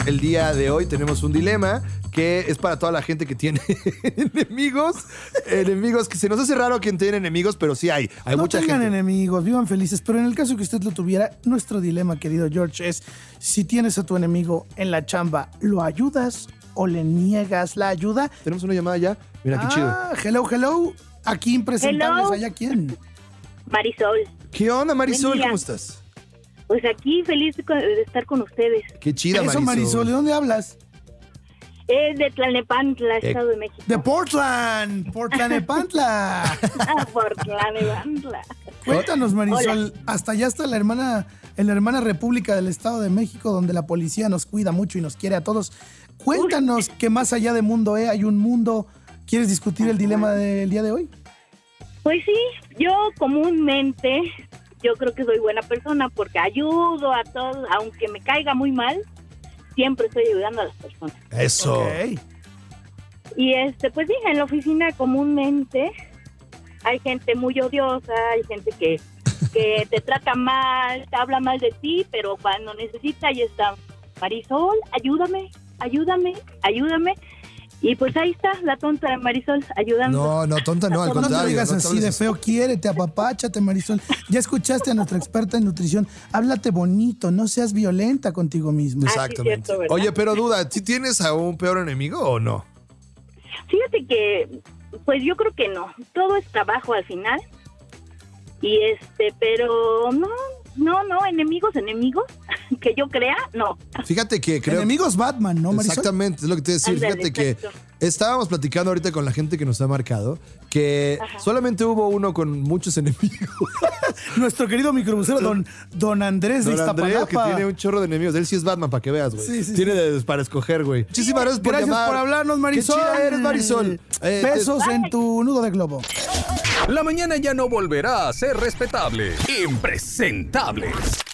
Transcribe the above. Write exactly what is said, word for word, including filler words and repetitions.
El día de hoy tenemos un dilema que es para toda la gente que tiene enemigos. Enemigos, que se nos hace raro quien tiene enemigos, pero sí hay. Hay no mucha tengan gente. enemigos, vivan felices. Pero en el caso que usted lo tuviera, nuestro dilema, querido George, es si tienes a tu enemigo en la chamba, ¿lo ayudas o le niegas la ayuda? Tenemos una llamada ya. Mira, qué chido. Ah, hello, hello. Aquí impresentables, Hello. ¿allá quién? Marisol, ¿Qué onda, Marisol? Buen día. ¿Cómo estás? pues aquí feliz de, co- de estar con ustedes. Qué chida, Eso, Marisol. Marisol, ¿de dónde hablas? Es de Tlalnepantla, Eh. Estado de México. De Portland, Portlanepantla. Ah, por Tlalnepantla. Cuéntanos, Marisol, Hola. hasta allá está la hermana, en la hermana República del Estado de México, donde la policía nos cuida mucho y nos quiere a todos. Cuéntanos que más allá de mundo E hay un mundo. ¿Quieres discutir el dilema del día de hoy? Pues sí, yo comúnmente, yo creo que soy buena persona porque ayudo a todos, aunque me caiga muy mal, siempre estoy ayudando a las personas. Eso. Ok. Y este, pues sí, en la oficina comúnmente hay gente muy odiosa, hay gente que, que te trata mal, te habla mal de ti, pero cuando necesita ahí está Marisol, ayúdame, ayúdame, ayúdame. Y pues ahí está la tonta de Marisol ayudando. No, no, tonta no, al No te contrario. digas no te así de hables feo, quiérete, apapáchate, Marisol. Ya escuchaste a nuestra experta en nutrición. Háblate bonito, no seas violenta contigo mismo. Ah, sí, Exactamente. cierto, ¿verdad? Oye, pero duda, ¿sí tienes a un peor enemigo o no? Fíjate que, pues yo creo que no. Todo es trabajo al final. Y este, pero no, no, no, enemigos, enemigos, que yo crea, no. Fíjate que creo... Enemigos Batman, ¿no, Marisol? Exactamente, es lo que te iba a decir. Ándale, Fíjate que exacto. estábamos platicando ahorita con la gente que nos ha marcado que Ajá. solamente hubo uno con muchos enemigos. Nuestro querido microbusero, don, don Andrés de Don Andrés, que Iztapalapa. tiene un chorro de enemigos. Él sí es Batman, para que veas, güey. Sí, sí, tiene de- para escoger, güey. Muchísimas gracias por Gracias llamar. por hablarnos, Marisol. Qué chida eres, Marisol. Eh, Besos en tu nudo de globo. La mañana ya no volverá a ser respetable. Impresentables.